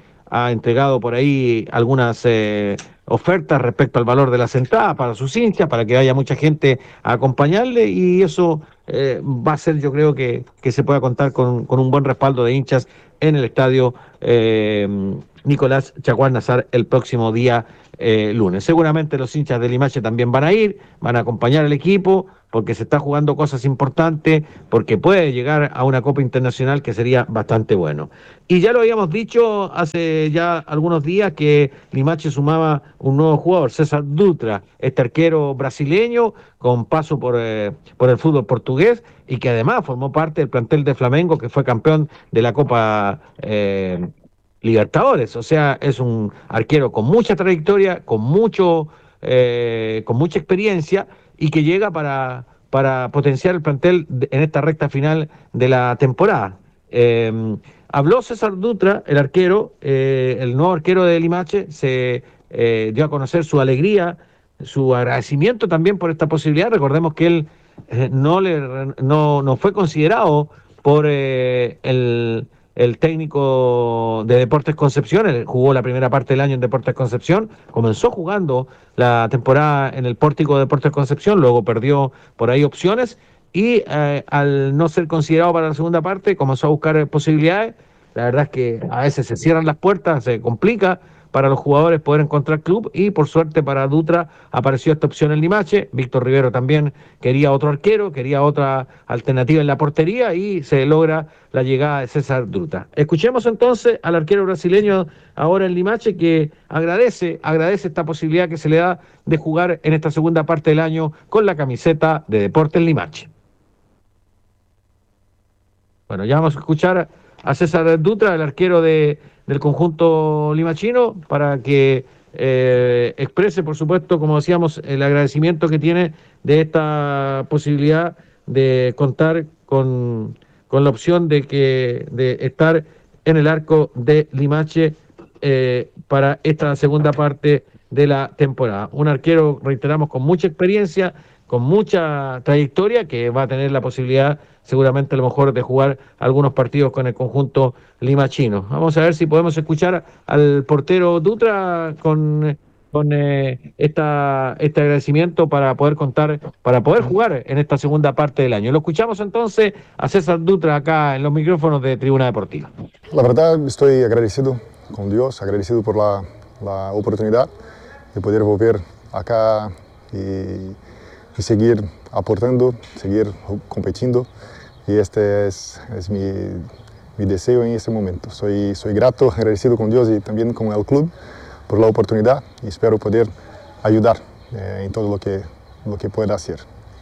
ha entregado por ahí algunas eh, ofertas respecto al valor de las entradas para sus hinchas, para que haya mucha gente a acompañarle, y eso eh, va a ser, yo creo que, que se pueda contar con, con un buen respaldo de hinchas en el estadio eh, Nicolás Chaguán Nazar el próximo día eh, lunes. Seguramente los hinchas del Limache también van a ir, van a acompañar al equipo, porque se está jugando cosas importantes, porque puede llegar a una Copa Internacional que sería bastante bueno. Y ya lo habíamos dicho hace ya algunos días que Limache sumaba un nuevo jugador, César Dutra, este arquero brasileño con paso por, eh, por el fútbol portugués, y que además formó parte del plantel de Flamengo, que fue campeón de la Copa eh, Libertadores. O sea, es un arquero con mucha trayectoria, con mucho, eh, con mucha experiencia, y que llega para, para potenciar el plantel de, en esta recta final de la temporada. Eh, habló César Dutra, el arquero, eh, el nuevo arquero de Limache, se eh, dio a conocer su alegría, su agradecimiento también por esta posibilidad. Recordemos que él eh, no, le, no, no fue considerado por eh, el... el técnico de Deportes Concepción. Él jugó la primera parte del año en Deportes Concepción, comenzó jugando la temporada en el Pórtico de Deportes Concepción, luego perdió por ahí opciones, y eh, al no ser considerado para la segunda parte, comenzó a buscar posibilidades. La verdad es que a veces se cierran las puertas, se complica para los jugadores poder encontrar club, y por suerte para Dutra apareció esta opción en Limache. Víctor Rivero también quería otro arquero, quería otra alternativa en la portería, y se logra la llegada de César Dutra. Escuchemos entonces al arquero brasileño ahora en Limache, que agradece, agradece esta posibilidad que se le da de jugar en esta segunda parte del año con la camiseta de Deportes Limache. Bueno, ya vamos a escuchar a César Dutra, el arquero de del conjunto limachino, para que eh, exprese, por supuesto, como decíamos, el agradecimiento que tiene de esta posibilidad de contar con, con la opción de que de estar en el arco de Limache eh, para esta segunda parte de la temporada. Un arquero, reiteramos, con mucha experiencia, con mucha trayectoria, que va a tener la posibilidad seguramente a lo mejor de jugar algunos partidos con el conjunto limachino. Vamos a ver si podemos escuchar al portero Dutra con, con eh, esta, este agradecimiento para poder contar, para poder jugar en esta segunda parte del año. Lo escuchamos entonces a César Dutra acá en los micrófonos de Tribuna Deportiva. La verdad, estoy agradecido con Dios, agradecido por la, la oportunidad de poder volver acá y, y seguir aportando, seguir compitiendo. Y este es, es mi, mi deseo en este momento. Soy, soy grato, agradecido con Dios y también con el club por la oportunidad, y espero poder ayudar eh, en todo lo que, lo que pueda hacer.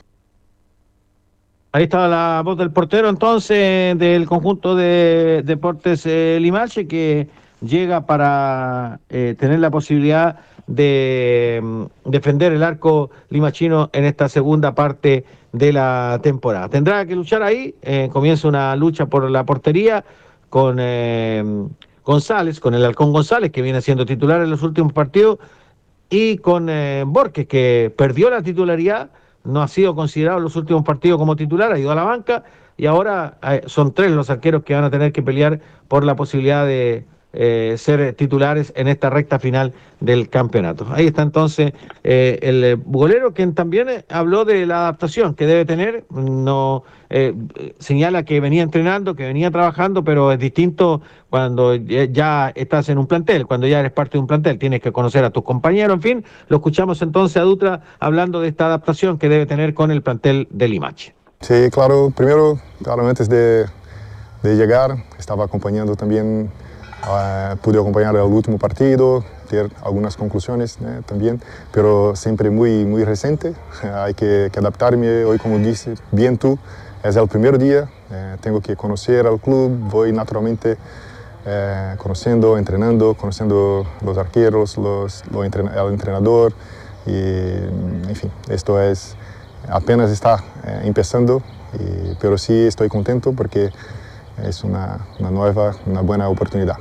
Ahí está la voz del portero entonces del conjunto de Deportes eh, Limache, que llega para eh, tener la posibilidad de um, defender el arco limachino en esta segunda parte de la temporada. Tendrá que luchar ahí, eh, comienza una lucha por la portería con eh, González, con el Halcón González, que viene siendo titular en los últimos partidos, y con eh, Borges, que perdió la titularidad, no ha sido considerado en los últimos partidos como titular, ha ido a la banca, y ahora eh, son tres los arqueros que van a tener que pelear por la posibilidad de Eh, ser titulares en esta recta final del campeonato. Ahí está entonces eh, el golero, quien también habló de la adaptación que debe tener. No eh, señala que venía entrenando, que venía trabajando, pero es distinto cuando ya estás en un plantel, cuando ya eres parte de un plantel, tienes que conocer a tus compañeros, en fin. Lo escuchamos entonces a Dutra hablando de esta adaptación que debe tener con el plantel de Limache. Sí, claro, primero, claro, antes de, de llegar, estaba acompañando también. Uh, pude acompañar el último partido, ter algunas conclusiones ¿eh? también, pero siempre muy, muy reciente. Hay que, que adaptarme. Hoy, como dice bien tú, es el primer día, eh, tengo que conocer al club, voy naturalmente eh, conociendo, entrenando, conociendo los arqueros, los, los entren el entrenador, y en fin, esto es, apenas está eh, empezando, y, pero sí estoy contento porque es una, una nueva, una buena oportunidad.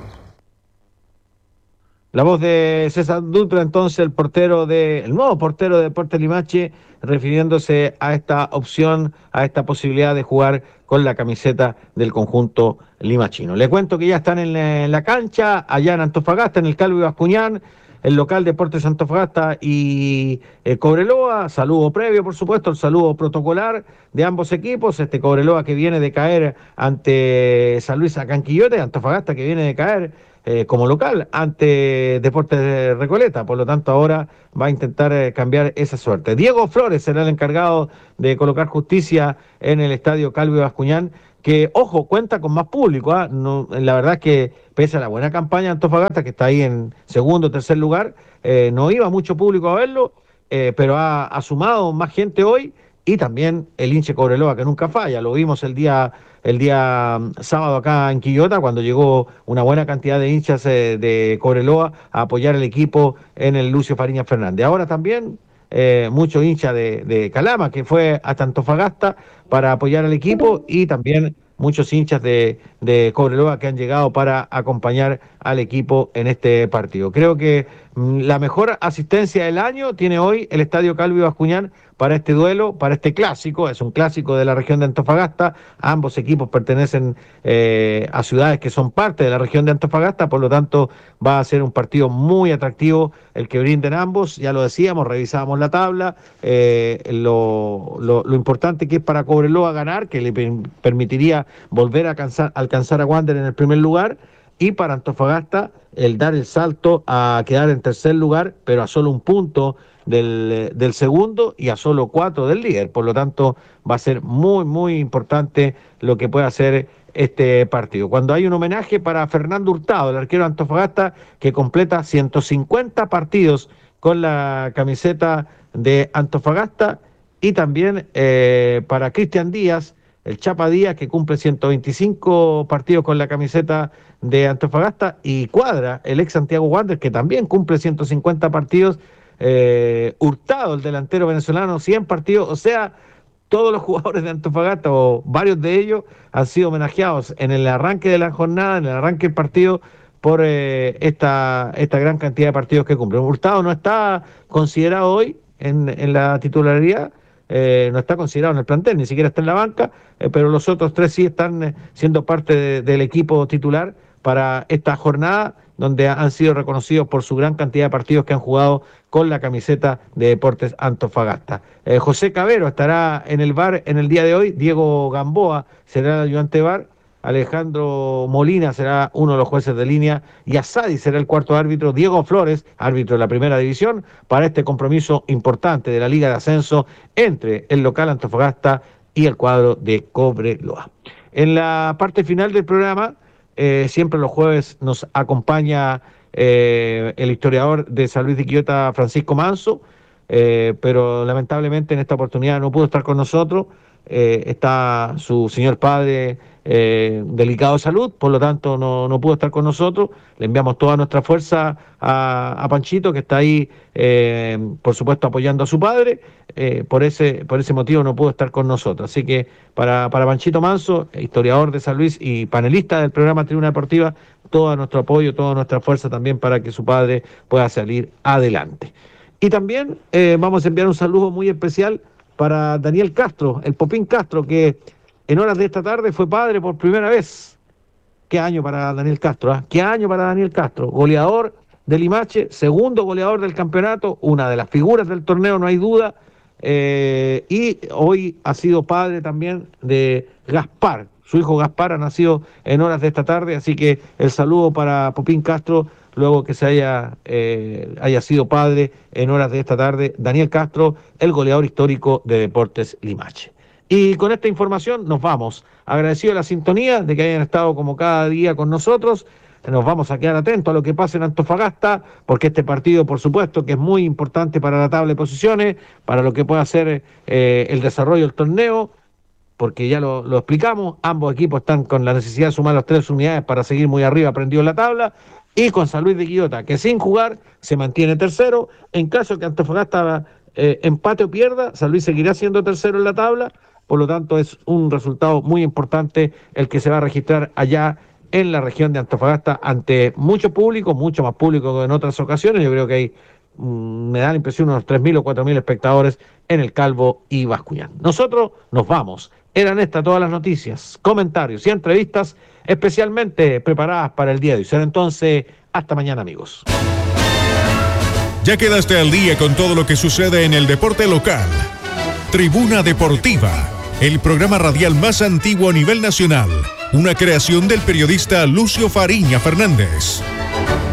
La voz de César Dutra, entonces el portero de, el nuevo portero de Deportes Limache, refiriéndose a esta opción, a esta posibilidad de jugar con la camiseta del conjunto limachino. Le cuento que ya están en la, en la cancha, allá en Antofagasta, en el Calvo Bascuñán, el local Deportes Antofagasta y eh, Cobreloa. Saludo previo, por supuesto, el saludo protocolar de ambos equipos. Este Cobreloa que viene de caer ante San Luis acá en Quillote, Antofagasta que viene de caer Eh, como local ante Deportes de Recoleta, por lo tanto ahora va a intentar eh, cambiar esa suerte. Diego Flores será el encargado de colocar justicia en el estadio Calvo Bascuñán, que, ojo, cuenta con más público, ¿eh? No, la verdad es que pese a la buena campaña de Antofagasta, que está ahí en segundo o tercer lugar, eh, no iba mucho público a verlo, eh, pero ha, ha sumado más gente hoy, y también el hinche Cobreloa, que nunca falla. Lo vimos el día el día sábado acá en Quillota, cuando llegó una buena cantidad de hinchas eh, de Cobreloa a apoyar al equipo en el Lucio Fariñas Fernández. Ahora también eh, muchos hinchas de, de Calama, que fue hasta Antofagasta para apoyar al equipo, y también muchos hinchas de, de Cobreloa que han llegado para acompañar al equipo en este partido. Creo que mmm, la mejor asistencia del año tiene hoy el Estadio Calvo Bascuñán para este duelo, para este clásico. Es un clásico de la región de Antofagasta. Ambos equipos pertenecen eh, a ciudades que son parte de la región de Antofagasta, por lo tanto va a ser un partido muy atractivo el que brinden ambos. Ya lo decíamos, revisábamos la tabla, eh, lo, lo, lo importante que es para Cobreloa ganar, que le permitiría volver a alcanzar, alcanzar a Wander en el primer lugar, y para Antofagasta el dar el salto a quedar en tercer lugar, pero a solo un punto del, del segundo y a solo cuatro del líder. Por lo tanto va a ser muy muy importante lo que pueda hacer este partido. Cuando hay un homenaje para Fernando Hurtado, el arquero de Antofagasta, que completa ciento cincuenta partidos con la camiseta de Antofagasta, y también eh, para Cristian Díaz, el Chapa Díaz, que cumple ciento veinticinco partidos con la camiseta de Antofagasta, y Cuadra, el ex Santiago Wander, que también cumple ciento cincuenta partidos. eh, Hurtado, el delantero venezolano, cien partidos. O sea, todos los jugadores de Antofagasta, o varios de ellos, han sido homenajeados en el arranque de la jornada, en el arranque del partido, por eh, esta, esta gran cantidad de partidos que cumplen. Hurtado no está considerado hoy en, en la titularidad, Eh, no está considerado en el plantel, ni siquiera está en la banca, eh, pero los otros tres sí están eh, siendo parte de, del equipo titular para esta jornada, donde han sido reconocidos por su gran cantidad de partidos que han jugado con la camiseta de Deportes Antofagasta. Eh, José Cabero estará en el V A R en el día de hoy, Diego Gamboa será el ayudante V A R, Alejandro Molina será uno de los jueces de línea, y Asadi será el cuarto árbitro, Diego Flores, árbitro de la primera división, para este compromiso importante de la Liga de Ascenso entre el local Antofagasta y el cuadro de Cobreloa. En la parte final del programa, eh, siempre los jueves nos acompaña eh, el historiador de San Luis de Quillota, Francisco Manso, eh, pero lamentablemente en esta oportunidad no pudo estar con nosotros. Eh, está su señor padre eh, delicado de salud, por lo tanto no, no pudo estar con nosotros. Le enviamos toda nuestra fuerza a, a Panchito, que está ahí, eh, por supuesto, apoyando a su padre. Eh, por ese por ese motivo no pudo estar con nosotros. Así que para, para Panchito Manso, historiador de San Luis y panelista del programa Tribuna Deportiva, todo nuestro apoyo, toda nuestra fuerza también para que su padre pueda salir adelante. Y también eh, vamos a enviar un saludo muy especial para Daniel Castro, el Popín Castro, que en horas de esta tarde fue padre por primera vez. Qué año para Daniel Castro, ¿eh? Qué año para Daniel Castro, goleador de Limache, segundo goleador del campeonato, una de las figuras del torneo, no hay duda, eh, y hoy ha sido padre también de Gaspar. Su hijo Gaspar ha nacido en horas de esta tarde, así que el saludo para Popín Castro, luego que se haya, eh, haya sido padre en horas de esta tarde, Daniel Castro, el goleador histórico de Deportes Limache. Y con esta información nos vamos. Agradecido la sintonía de que hayan estado como cada día con nosotros. Nos vamos a quedar atentos a lo que pase en Antofagasta, porque este partido, por supuesto, que es muy importante para la tabla de posiciones, para lo que pueda ser eh, el desarrollo del torneo, porque ya lo, lo explicamos, ambos equipos están con la necesidad de sumar las tres unidades para seguir muy arriba, prendido en la tabla, y con San Luis de Quillota, que sin jugar se mantiene tercero. En caso que Antofagasta eh, empate o pierda, San Luis seguirá siendo tercero en la tabla, por lo tanto es un resultado muy importante el que se va a registrar allá en la región de Antofagasta ante mucho público, mucho más público que en otras ocasiones. Yo creo que hay, mmm, me da la impresión, unos tres mil o cuatro mil espectadores en el Calvo y Bascuñán. Nosotros nos vamos. Eran estas todas las noticias, comentarios y entrevistas especialmente preparadas para el día de hoy. Será entonces hasta mañana, amigos. Ya quedaste al día con todo lo que sucede en el deporte local. Tribuna Deportiva, el programa radial más antiguo a nivel nacional. Una creación del periodista Lucio Fariña Fernández.